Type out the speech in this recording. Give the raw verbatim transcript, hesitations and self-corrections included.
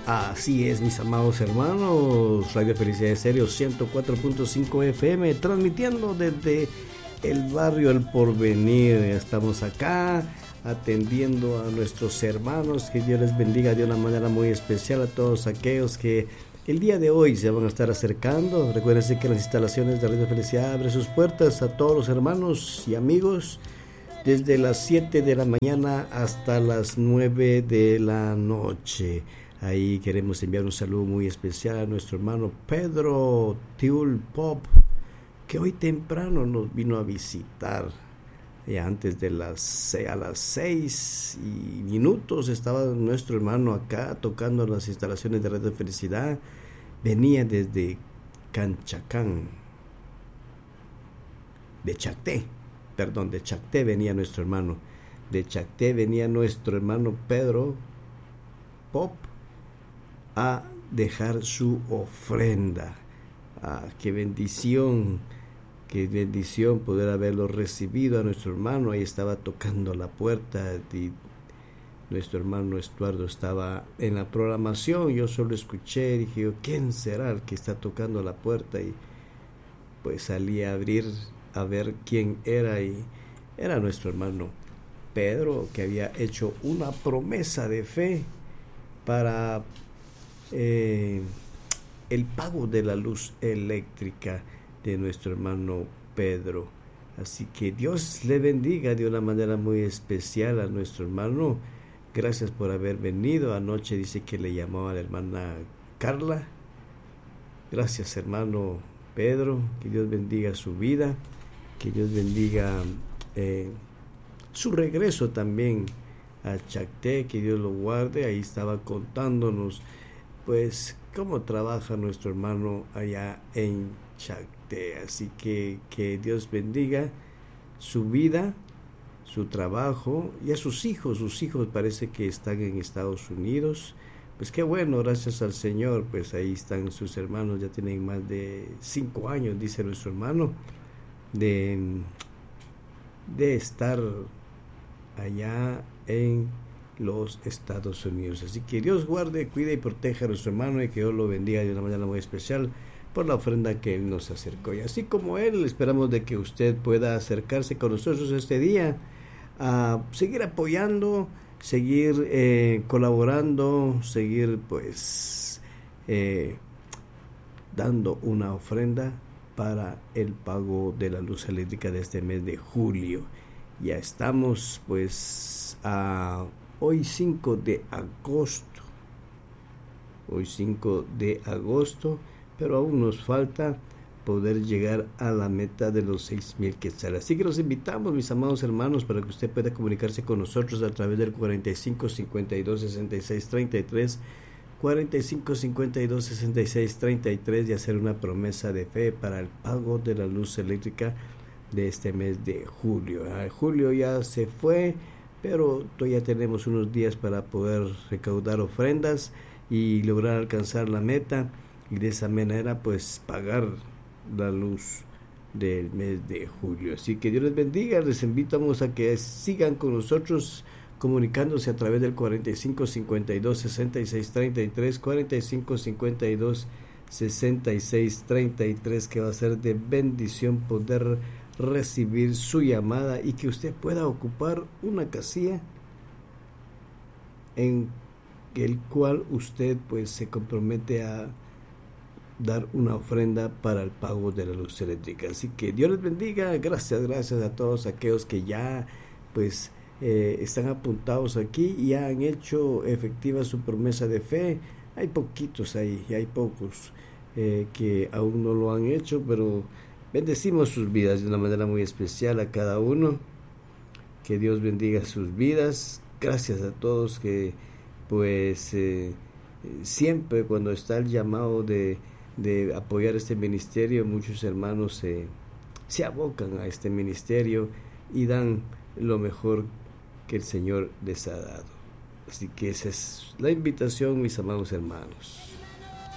Así es, mis amados hermanos, Radio Felicidad Estéreo ciento cuatro punto cinco F M, transmitiendo desde el barrio El Porvenir. Estamos acá atendiendo a nuestros hermanos, que Dios les bendiga de una manera muy especial a todos aquellos que el día de hoy se van a estar acercando. Recuérdense que las instalaciones de Radio Felicidad abren sus puertas a todos los hermanos y amigos desde las siete de la mañana hasta las nueve de la noche. Ahí queremos enviar un saludo muy especial a nuestro hermano Pedro Tiul Pop, que hoy temprano nos vino a visitar. Y antes de las a las seis y minutos estaba nuestro hermano acá tocando las instalaciones de Radio Felicidad. Venía desde Canchacán, de Chacté, perdón, de Chacté venía nuestro hermano. De Chacté venía nuestro hermano Pedro Pop a dejar su ofrenda. Ah, qué bendición, qué bendición poder haberlo recibido a nuestro hermano. Ahí estaba tocando la puerta y nuestro hermano Estuardo estaba en la programación. Yo solo escuché y dije, ¿quién será el que está tocando la puerta? Y pues salí a abrir a ver quién era, y era nuestro hermano Pedro, que había hecho una promesa de fe para Eh, el pago de la luz eléctrica de nuestro hermano Pedro. Así que Dios le bendiga de una manera muy especial a nuestro hermano. Gracias por haber venido. Anoche dice que le llamó a la hermana Carla. Gracias, hermano Pedro. Que Dios bendiga su vida, que Dios bendiga eh, su regreso también a Chacté, que Dios lo guarde. Ahí estaba contándonos pues cómo trabaja nuestro hermano allá en Chacté. Así que que Dios bendiga su vida, su trabajo y a sus hijos. Sus hijos parece que están en Estados Unidos. Pues qué bueno, gracias al Señor. Pues ahí están sus hermanos, ya tienen más de cinco años, dice nuestro hermano, de, de estar allá en los Estados Unidos. Así que Dios guarde, cuide y proteja a nuestro hermano, y que Dios lo bendiga de una manera muy especial por la ofrenda que Él nos acercó. Y así como Él, esperamos de que usted pueda acercarse con nosotros este día a seguir apoyando, seguir eh, colaborando, seguir pues eh, dando una ofrenda para el pago de la luz eléctrica de este mes de julio. Ya estamos pues a hoy cinco de agosto, hoy cinco de agosto, pero aún nos falta poder llegar a la meta de los seis mil quetzales. Así que los invitamos, mis amados hermanos, para que usted pueda comunicarse con nosotros a través del cuarenta y cinco cincuenta y dos sesenta y seis treinta y tres, cuarenta y cinco cincuenta y dos sesenta y seis treinta y tres, y hacer una promesa de fe para el pago de la luz eléctrica de este mes de julio. Ah, julio ya se fue, pero todavía tenemos unos días para poder recaudar ofrendas y lograr alcanzar la meta, y de esa manera pues pagar la luz del mes de julio. Así que Dios les bendiga. Les invitamos a que sigan con nosotros comunicándose a través del cuarenta y cinco cincuenta y dos sesenta y seis treinta y tres, cuarenta y cinco cincuenta y dos sesenta y seis treinta y tres, que va a ser de bendición poder recibir su llamada y que usted pueda ocupar una casilla en el cual usted pues se compromete a dar una ofrenda para el pago de la luz eléctrica. Así que Dios les bendiga. Gracias, gracias a todos aquellos que ya pues eh, están apuntados aquí y ya han hecho efectiva su promesa de fe. Hay poquitos ahí, hay pocos eh, que aún no lo han hecho, pero bendecimos sus vidas de una manera muy especial a cada uno. Que Dios bendiga sus vidas. Gracias a todos que pues eh, siempre cuando está el llamado de, de apoyar este ministerio, muchos hermanos eh, se abocan a este ministerio y dan lo mejor que el Señor les ha dado. Así que esa es la invitación, mis amados hermanos.